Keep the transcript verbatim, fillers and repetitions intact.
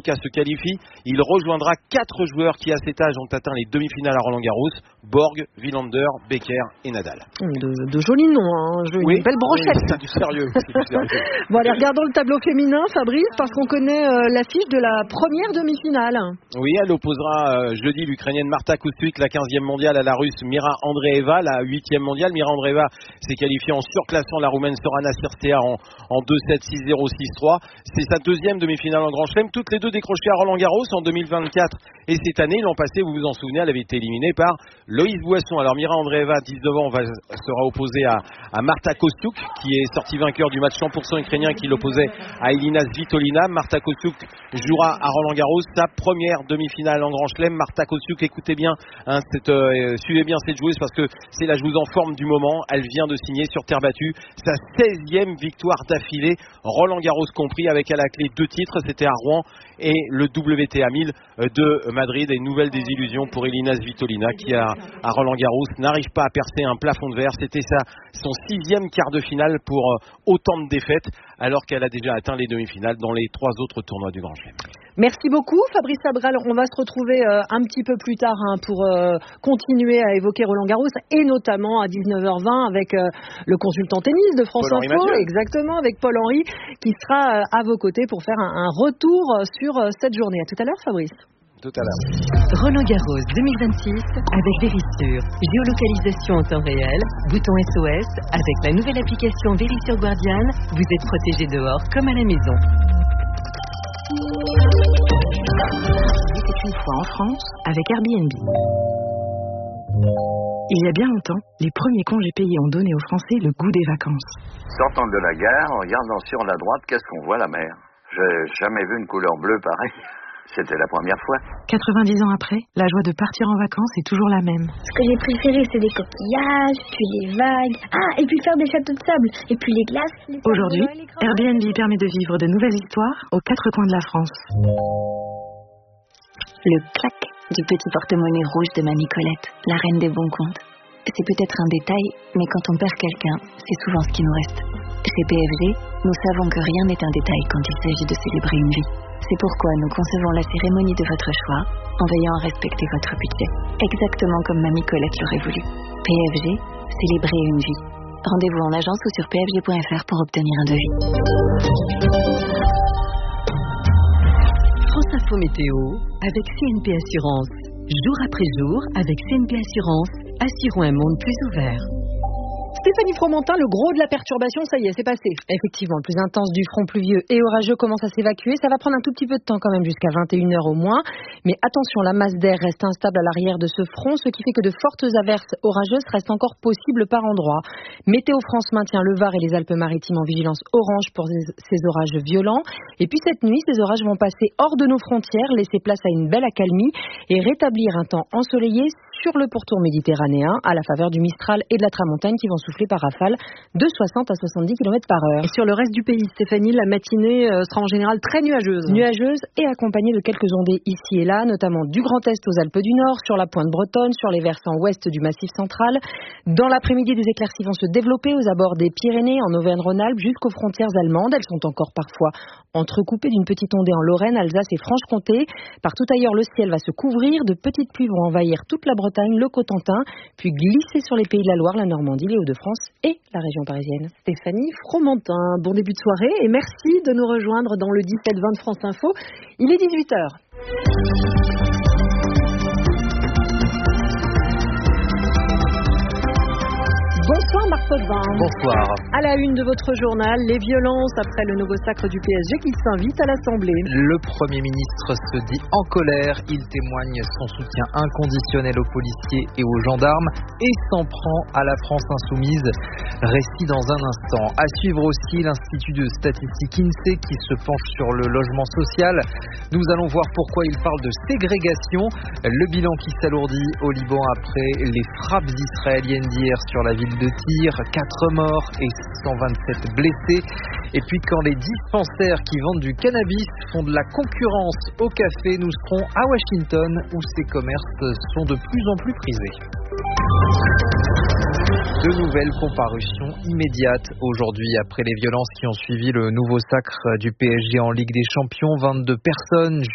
Wawrinka se qualifie, il rejoindra quatre joueurs qui à cet âge ont atteint les demi-finales à Roland-Garros, Borg, Wilander, Becker et Nadal. De, de jolis noms, hein. Une oui, belle brochette. Oui, c'est du sérieux. C'est du sérieux. Bon, allez, regardons le tableau féminin, Fabrice, parce qu'on connaît euh, l'affiche de la première demi-finale. Oui, elle opposera euh, jeudi l'Ukrainienne Marta Kostyuk, la quinzième mondiale, à la Russe Mira Andreeva, la huitième mondiale. Mira Andreeva s'est qualifiée en surclassant la Roumaine Sorana Cirstea en, en deux sept, six zéro, six trois. C'est sa deuxième demi-finale en Grand Chelem. Toutes les deux décrochées à Roland-Garros en deux mille vingt-quatre. Et cette année, l'an passé, vous vous en souvenez, elle avait été éliminée par Loïs Boisson. Alors Mira Andreeva, dix-neuf ans, va, sera opposée à, à Marta Kostyuk, qui est sortie vainqueur du match cent pour cent ukrainien qui l'opposait à Elina Svitolina. Marta Kostyuk jouera à Roland-Garros sa première demi-finale en Grand Chelem. Marta Kostyuk, écoutez bien, hein, cette, euh, suivez bien cette joueuse parce que c'est la joueuse en forme du moment. Elle vient de signer sur terre battue sa seizième victoire d'affilée, Roland-Garros compris, avec à la clé deux titres, c'était à Rouen et le W T A mille de Madrid. Et une nouvelle désillusion pour Elina Svitolina qui a, à Roland-Garros n'arrive pas à percer un plafond de verre. C'était sa, son sixième quart de finale pour euh, autant de défaites alors qu'elle a déjà atteint les demi-finales dans les trois autres tournois du Grand Chelem. Merci beaucoup Fabrice Sabral. On va se retrouver euh, un petit peu plus tard hein, pour euh, continuer à évoquer Roland-Garros et notamment à dix-neuf heures vingt avec euh, le consultant tennis de France Paul-Henri Info, Mathieu. Exactement, avec Paul-Henri qui sera euh, à vos côtés pour faire un, un retour sur euh, cette journée. À tout à l'heure Fabrice. Tout à l'heure. Roland-Garros deux mille vingt-six avec Verisure. Géolocalisation en temps réel, bouton S O S. Avec la nouvelle application Verisure Guardian, vous êtes protégé dehors comme à la maison. C'était une fois en France avec Airbnb. Il y a bien longtemps, les premiers congés payés ont donné aux Français le goût des vacances. Sortant de la gare, en regardant sur la droite, qu'est-ce qu'on voit, la mer? J'ai jamais vu une couleur bleue pareille. C'était la première fois. quatre-vingt-dix ans après, la joie de partir en vacances est toujours la même. Ce que j'ai préféré, c'est les coquillages, puis les vagues. Ah, et puis faire des châteaux de sable. Et puis les glaces. Les Aujourd'hui, Airbnb permet de vivre de nouvelles histoires aux quatre coins de la France. Le clac du petit porte-monnaie rouge de Mamie Colette, la reine des bons comptes. C'est peut-être un détail, mais quand on perd quelqu'un, c'est souvent ce qui nous reste. Chez P F G, nous savons que rien n'est un détail quand il s'agit de célébrer une vie. C'est pourquoi nous concevons la cérémonie de votre choix en veillant à respecter votre budget, exactement comme Mamie Colette l'aurait voulu. P F G, célébrer une vie. Rendez-vous en agence ou sur p f g point f r pour obtenir un devis. France Info Météo avec C N P Assurance. Jour après jour, avec C N P Assurance, assurons un monde plus ouvert. Stéphanie Fromentin, le gros de la perturbation, ça y est, c'est passé. Effectivement, le plus intense du front pluvieux et orageux commence à s'évacuer. Ça va prendre un tout petit peu de temps quand même, jusqu'à vingt et une heures au moins. Mais attention, la masse d'air reste instable à l'arrière de ce front, ce qui fait que de fortes averses orageuses restent encore possibles par endroits. Météo France maintient le Var et les Alpes-Maritimes en vigilance orange pour ces orages violents. Et puis cette nuit, ces orages vont passer hors de nos frontières, laisser place à une belle accalmie et rétablir un temps ensoleillé sur le pourtour méditerranéen à la faveur du Mistral et de la Tramontane qui vont souffler par rafale de soixante à soixante-dix kilomètres par heure. Et sur le reste du pays, Stéphanie, la matinée sera en général très nuageuse. Nuageuse et accompagnée de quelques ondées ici et là, notamment du Grand Est aux Alpes du Nord, sur la pointe bretonne, sur les versants ouest du Massif central. Dans l'après-midi, des éclaircies vont se développer aux abords des Pyrénées, en Auvergne-Rhône-Alpes, jusqu'aux frontières allemandes. Elles sont encore parfois entrecoupées d'une petite ondée en Lorraine, Alsace et Franche-Comté. Partout ailleurs, le ciel va se couvrir. De petites pluies vont envahir toute la Bretagne, le Cotentin, puis glisser sur les pays de la Loire, la Normandie, les Hauts-de-France et la région parisienne. Stéphanie Fromentin, bon début de soirée et merci de nous rejoindre dans le dix-sept vingt de France Info. Il est dix-huit heures. Bonsoir Marc Potvin. Bonsoir. À la une de votre journal, les violences après le nouveau sacre du P S G qui s'invite à l'Assemblée. Le Premier ministre se dit en colère. Il témoigne son soutien inconditionnel aux policiers et aux gendarmes et s'en prend à la France insoumise. Récit dans un instant. À suivre aussi l'Institut de statistique INSEE qui se penche sur le logement social. Nous allons voir pourquoi il parle de ségrégation. Le bilan qui s'alourdit au Liban après les frappes israéliennes d'hier sur la ville de Tyr, quatre morts et cent vingt-sept blessés. Et puis quand les dispensaires qui vendent du cannabis font de la concurrence au café, nous serons à Washington où ces commerces sont de plus en plus prisés. De nouvelles comparutions immédiates aujourd'hui après les violences qui ont suivi le nouveau sacre du P S G en Ligue des Champions. vingt-deux personnes